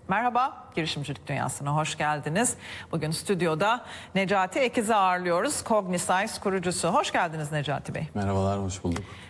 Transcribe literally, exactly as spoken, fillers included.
Merhaba, girişimcilik dünyasına hoş geldiniz. Bugün stüdyoda Necati Ekiz'i ağırlıyoruz. Cognisize kurucusu. Hoş geldiniz Necati Bey. Merhabalar, hoş bulduk.